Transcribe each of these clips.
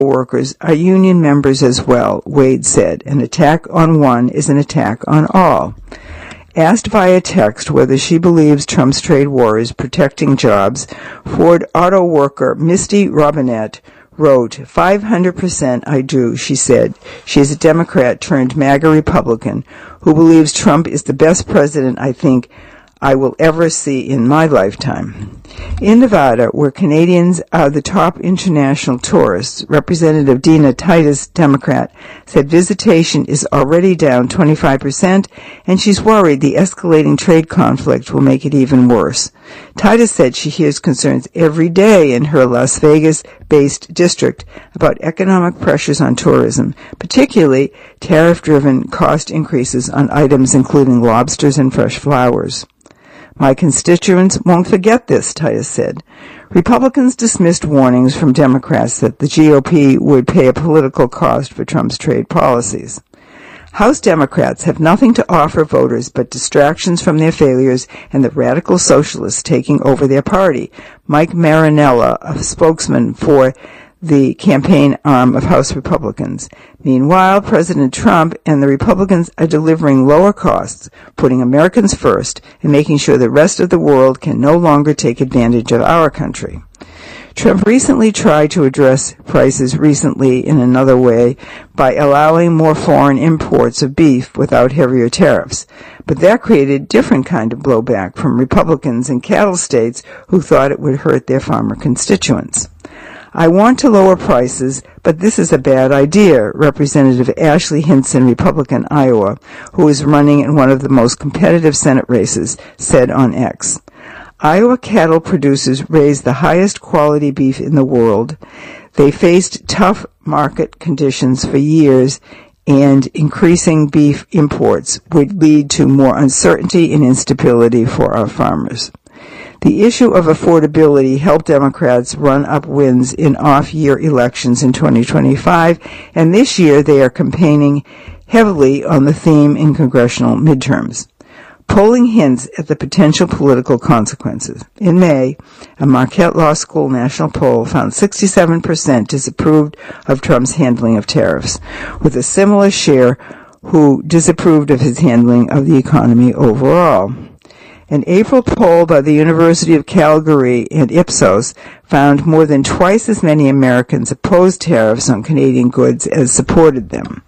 workers are union members as well, Wade said. An attack on one is an attack on all. Asked via text whether she believes Trump's trade war is protecting jobs, Ford auto worker Misty Robinette wrote, 500% I do, she said. She is a Democrat turned MAGA Republican who believes Trump is the best president I think I will ever see in my lifetime. In Nevada, where Canadians are the top international tourists, Representative Dina Titus, Democrat, said visitation is already down 25%, and she's worried the escalating trade conflict will make it even worse. Titus said she hears concerns every day in her Las Vegas-based district about economic pressures on tourism, particularly tariff-driven cost increases on items including lobsters and fresh flowers. My constituents won't forget this, Titus said. Republicans dismissed warnings from Democrats that the GOP would pay a political cost for Trump's trade policies. House Democrats have nothing to offer voters but distractions from their failures and the radical socialists taking over their party. Mike Marinella, a spokesman for the campaign arm of House Republicans. Meanwhile, President Trump and the Republicans are delivering lower costs, putting Americans first, and making sure the rest of the world can no longer take advantage of our country. Trump recently tried to address prices in another way by allowing more foreign imports of beef without heavier tariffs. But that created a different kind of blowback from Republicans in cattle states who thought it would hurt their farmer constituents. I want to lower prices, but this is a bad idea, Representative Ashley Hinson, Republican, Iowa, who is running in one of the most competitive Senate races, said on X. Iowa cattle producers raise the highest quality beef in the world. They faced tough market conditions for years, and increasing beef imports would lead to more uncertainty and instability for our farmers. The issue of affordability helped Democrats run up wins in off-year elections in 2025, and this year they are campaigning heavily on the theme in congressional midterms. Polling hints at the potential political consequences. In May, a Marquette Law School national poll found 67% disapproved of Trump's handling of tariffs, with a similar share who disapproved of his handling of the economy overall. An April poll by the University of Calgary and Ipsos found more than twice as many Americans opposed tariffs on Canadian goods as supported them.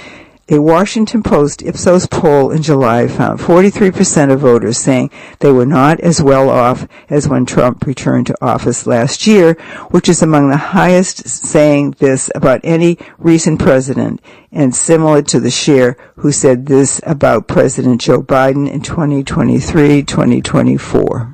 A Washington Post Ipsos poll in July found 43% of voters saying they were not as well off as when Trump returned to office last year, which is among the highest saying this about any recent president, and similar to the share who said this about President Joe Biden in 2023-2024.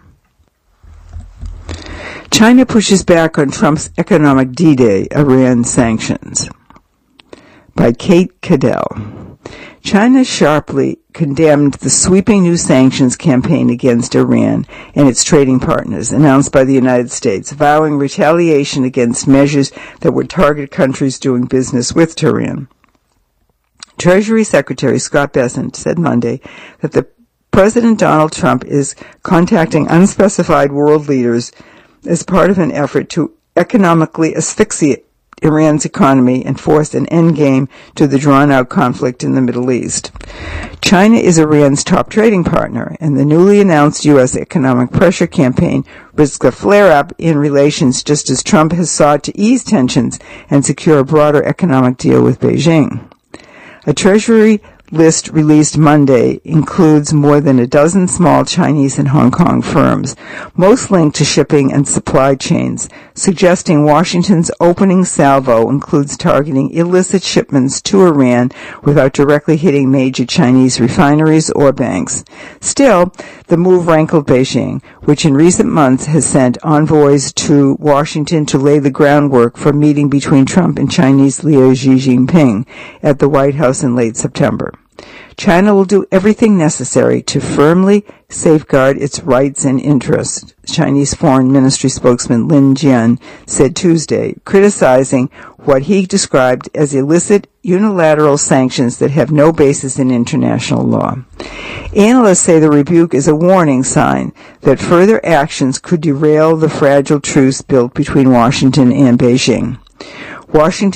China pushes back on Trump's economic D-Day, Iran sanctions. By Kate Cadell. China sharply condemned the sweeping new sanctions campaign against Iran and its trading partners announced by the United States, vowing retaliation against measures that would target countries doing business with Tehran. Treasury Secretary Scott Bessent said Monday that the President Donald Trump is contacting unspecified world leaders as part of an effort to economically asphyxiate Iran's economy and force an endgame to the drawn-out conflict in the Middle East. China is Iran's top trading partner, and the newly announced U.S. economic pressure campaign risks a flare-up in relations just as Trump has sought to ease tensions and secure a broader economic deal with Beijing. A Treasury list released Monday includes more than a dozen small Chinese and Hong Kong firms, most linked to shipping and supply chains, suggesting Washington's opening salvo includes targeting illicit shipments to Iran without directly hitting major Chinese refineries or banks. Still, the move rankled Beijing, which in recent months has sent envoys to Washington to lay the groundwork for a meeting between Trump and Chinese leader Xi Jinping at the White House in late September. China will do everything necessary to firmly safeguard its rights and interests, Chinese Foreign Ministry spokesman Lin Jian said Tuesday, criticizing what he described as illicit unilateral sanctions that have no basis in international law. Analysts say the rebuke is a warning sign that further actions could derail the fragile truce built between Washington and Beijing. Washington